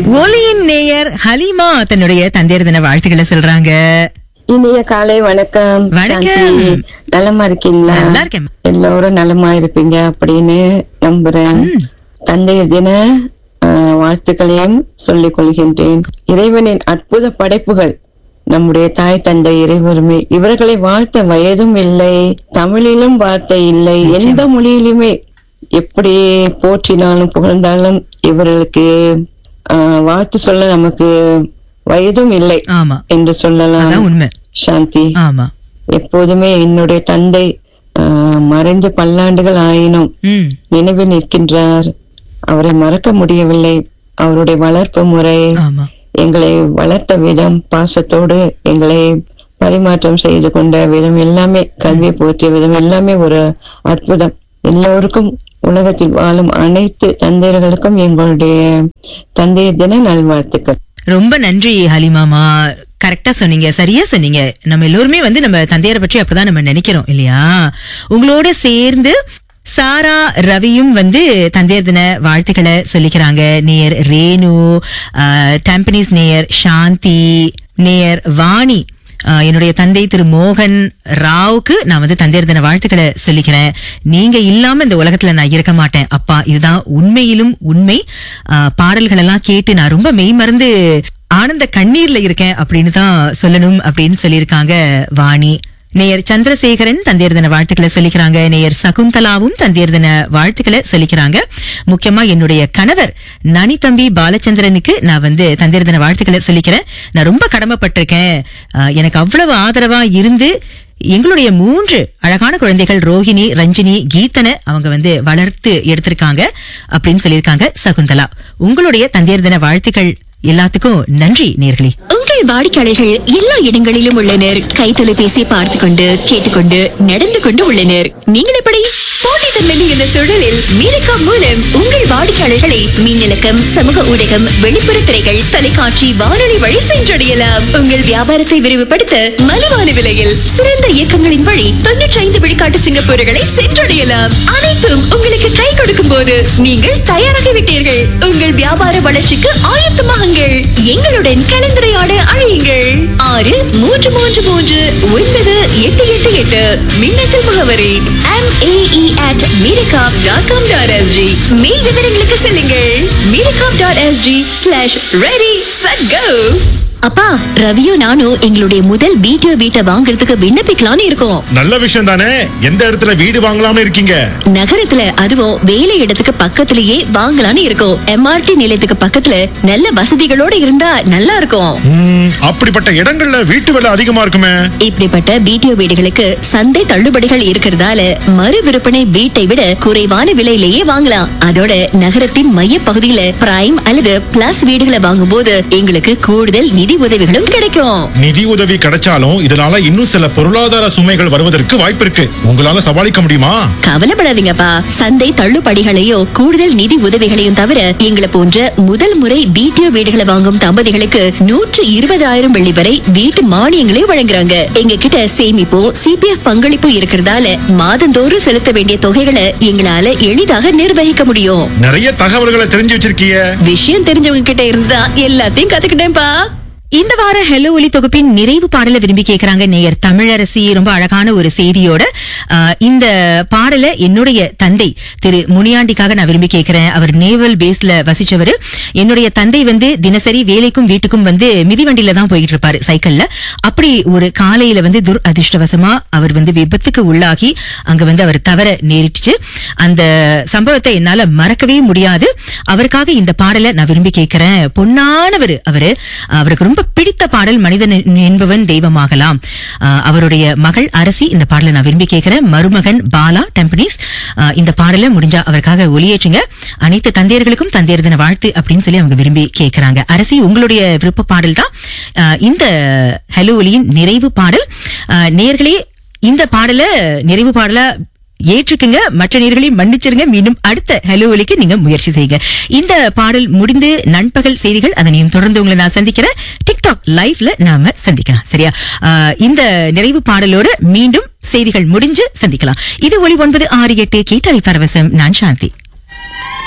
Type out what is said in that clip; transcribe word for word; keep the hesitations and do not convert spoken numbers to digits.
ஒலியின் நேயர் ஹலிமா தன்னுடைய தந்தையர் தின வாழ்த்துக்களை சொல்றாங்க. இனிய காலை வணக்கம். வணக்கம். நலமா இருக்கீங்களா? நல்லா இருக்கேன். எல்லோரும் நலமா இருப்பீங்க அப்படின்னு நம்புறேன். தந்தையர் தின வாழ்த்துக்களையும் சொல்லிக் கொள்கின்றேன். இறைவனின் அற்புத படைப்புகள் நம்முடைய தாய் தந்தை இறைவருமே. இவர்களை வாழ்த்த வயதும் இல்லை, தமிழிலும் வார்த்தை இல்லை, எந்த மொழியிலுமே எப்படி போற்றினாலும் புகழ்ந்தாலும் இவர்களுக்கு ஆஹ் வாழ்த்து சொல்ல நமக்கு வயதும் இல்லை என்று சொல்லலாம். உண்மை சாந்தி. ஆமா, எப்போதுமே என்னுடைய தந்தை ஆஹ் மறைந்து பல்லாண்டுகள் ஆயினும் நினைவில் நிற்கின்றார். அவரை மறக்க முடியவில்லை. அவருடைய வளர்ப்பு முறை, எங்களை வளர்த்த விதம், பாசத்தோடு எங்களை பரிமாற்றம் செய்து கொண்ட விதம் எல்லாமே, கல்வி போற்றிய விதம் எல்லாமே ஒரு அற்புதம். எல்லோருக்கும், உலகத்தில் வாழும் அனைத்து தந்தையர்களுக்கும் எங்களுடைய தந்தையர் தின நல்வாழ்த்துக்கள். ரொம்ப நன்றி ஹலிமாமா. கரெக்டா சொன்னீங்க, சரியா சொன்னீங்க. நம்ம எல்லோருமே வந்து நம்ம தந்தையரை பற்றி அப்பதான் நம்ம நினைக்கிறோம் இல்லையா? உங்களோட சேர்ந்து சாரா ரவியும் வந்து தந்தையர் தின வாழ்த்துக்களை சொல்லிக்கிறாங்க. நேயர் ரேணு, டாம்பனீஸ் நேயர் சாந்தி, நேயர் வாணி, என்னுடைய தந்தை திரு மோகன் ராவுக்கு நான் வந்து தந்தையர் தின வாழ்த்துக்களை சொல்லிக்கிறேன். நீங்க இல்லாம இந்த உலகத்துல நான் இருக்க மாட்டேன் அப்பா. இதுதான் உண்மையிலும் உண்மை. பாடல்கள் எல்லாம் கேட்டு நான் ரொம்ப மெய் மறந்து ஆனந்த கண்ணீர்ல இருக்கேன் அப்படின்னு தான் சொல்லணும் அப்படின்னு சொல்லியிருக்காங்க வாணி. நேயர் சந்திரசேகரன் தந்தையர் தின வாழ்த்துக்களை சொல்லிக்கிறாங்க. நேயர் சகுந்தலாவும் தந்தையர் தின வாழ்த்துக்களை சொல்லிக்கிறாங்க. முக்கியமா என்னுடைய கணவர் நனி தம்பி பாலச்சந்திரனுக்கு நான் வந்து தந்தையர் தின வாழ்த்துக்களை சொல்லிக்கிறேன். நான் ரொம்ப கடமைப்பட்டிருக்கேன். எனக்கு அவ்வளவு ஆதரவா இருந்து எங்களுடைய மூன்று அழகான குழந்தைகள் ரோஹிணி, ரஞ்சினி, கீதனை அவங்க வந்து வளர்த்து எடுத்திருக்காங்க அப்படின்னு சொல்லியிருக்காங்க சகுந்தலா. உங்களுடைய தந்தையர் தின வாழ்த்துக்கள் எல்லாத்துக்கும் நன்றி நேயர்களே. உங்கள் வாடிக்கையாளர்கள் எல்லா இடங்களிலும் உள்ளனர். கைத்தொலைபேசி பார்த்து கொண்டு, கேட்டுக்கொண்டு, நடந்து கொண்டு உள்ளனர். நீங்கள் எப்படி போட்டித்தன்மை என்ற சூழலில் மீரக்கா மூலம் உங்கள் வாடிக்கையாளர்களை மின்னலக்கம், சமூக ஊடகம், வெளிப்புற திரைகள், தொலைக்காட்சி, வானொலி வழி சென்றடையலாம். உங்கள் வியாபாரத்தை விரிவுபடுத்த மலிவான விலையில் சிறந்த இயக்கங்களின் வழி தொன்னூற்றி ஐந்து விழுக்காட்டு சிங்கப்பூர்களை சென்றடையலாம். அனைத்தும் உங்களுக்கு கை கொடுக்கும் போது நீங்கள் தயாராகிவிட்டீர்கள். உங்கள் வியாபார வளர்ச்சிக்கு ஆயத்தமாகுங்கள். எங்களுடன் கலந்துரையாட அழையுங்கள். ஆறு மூன்று மூன்று மூன்று ஒன்பது எட்டு எட்டு எட்டு. மின்னஞ்சல் முகவரி M A E at மீரகாப் dot com dot S G. மேல் விவரங்களுக்கு செல்லுங்கள். மீரகாப் dot S G slash ready set go. அப்பா, ரவியும் நானும் எங்களுடைய முதல் வீடியோ வீட்டை வாங்குறதுக்கு விண்ணப்பிக்கலாம்னு இருக்கோம். நல்ல விஷயம் தானே. எந்த இடத்துல வீடு வாங்கலாம்னு இருக்கீங்க? நகரத்துல, அதுவும் வேலை இடத்துக்கு பக்கத்திலேயே வாங்கலாம்னு இருக்கோம். எம்ஆர்டி நிலையத்துக்கு பக்கத்துல நல்ல வசதிகளோட இருந்தா நல்லா இருக்கும். அப்படிப்பட்ட இடங்கள்ல வீட்டு விலை அதிகமா இருக்குமே. இப்படிப்பட்ட வீடியோ வீடுகளுக்கு சந்தை தள்ளுபடிகள் இருக்கிறதால மறு விற்பனை வீட்டை விட குறைவான விலையிலேயே வாங்கலாம். அதோட நகரத்தின் மைய பகுதியில பிரைம் அல்லது பிளஸ் வீடுகளை வாங்கும் போது எங்களுக்கு கூடுதல் நிதி உதவிகளும் கிடைக்கும். நிதி உதவி கிடைச்சாலும் இதனால இன்னும் சில பொருளாதார சுமைகள் வருவதற்கு வாய்ப்பு இருக்கு. உங்களால சமாளிக்க முடியுமா? கவலைப்படாதீங்கப்பா. சந்தை தள்ளுபடிகளையும் கூடுதல் நிதி உதவிகளையும் தவிர எங்களை போன்ற முதல் முறை வீடியோ வீடுகளை வாங்கும் தம்பதிகளுக்கு நூற்று இருபதாயிரம் வெள்ளி வரை வீட்டு மானியங்களை வழங்குறாங்க. எங்க கிட்ட சேமிப்போ சிபிஎஃப் பங்களிப்பு இருக்கிறதால மாதந்தோறும் செலுத்த வேண்டிய தொகைகளை எங்களால எளிதாக நிர்வகிக்க முடியும். நிறைய தகவல்களை தெரிஞ்சு வச்சிருக்கீங்க. விஷயம் தெரிஞ்சவங்க கிட்ட இருந்தா எல்லாத்தையும் கத்துக்கிட்டேன்ப்பா. இந்த வார ஹெலோ ஒலி தொகுப்பின் நிறைவு பாடலை விரும்பி கேட்கிறாங்க நேயர் தமிழரசி. ரொம்ப அழகான ஒரு செய்தியோட இந்த பாடலை என்னுடைய தந்தை திரு முனியாண்டிக்காக நான் விரும்பி கேட்கிறேன். அவர் நேவல் பேஸ்ல வசிச்சவர். என்னுடைய தந்தை வந்து தினசரி வேலைக்கும் வீட்டுக்கும் வந்து மிதிவண்டியில தான் போயிட்டு இருப்பாரு, சைக்கிள்ல. அப்படி ஒரு காலையில வந்து துர் அதிர்ஷ்டவசமா அவர் வந்து விபத்துக்கு உள்ளாகி அங்க வந்து அவர் தவற நேரிட்டுச்சு. அந்த சம்பவத்தை என்னால மறக்கவே முடியாது. அவருக்காக இந்த பாடலை நான் விரும்பி கேட்கிறேன். பொன்னானவர் அவரு. அவருக்கு ரொம்ப பிடித்த பாடல் மனிதன் என்பவன் தெய்வமாகலாம். அவருடைய மகள் அரசி இந்த பாடலை நான் விரும்பி கேட்கிறேன். மருமகன் பாலா, டெம்பனீஸ், இந்த பாடலை முடிஞ்சா அவருக்காக ஒளியேற்றுங்க. அனைத்து தந்தையர்களுக்கும் தந்தையர் தின வாழ்த்து அப்படின்னு சொல்லி அவங்க விரும்பி கேட்கிறாங்க. அரசி, உங்களுடைய விருப்ப பாடல் தான் இந்த ஹலோ ஒலியின் நிறைவு பாடல். நேயர்களே, இந்த பாடல நிறைவு பாடல ஏற்றுக்குங்க. மற்ற நேயர்களையும் மன்னிச்சிருங்க. மீண்டும் அடுத்த ஹலோ ஒலிக்கு நீங்க முயற்சி செய்யுங்க. இந்த பாடல் முடிந்து நண்பகல் செய்திகள் அதனையும் தொடர்ந்து உங்களை நான் சந்திக்கிறேன். டிக்டாக் லைவ்ல நாம சந்திக்கலாம், சரியா? இந்த நிறைவு பாடலோட மீண்டும் செய்திகள் முடிஞ்சு சந்திக்கலாம். இது ஒலி ஒன்பது ஆறு எட்டு கேட்டலை பரவசம். நான் சாந்தி.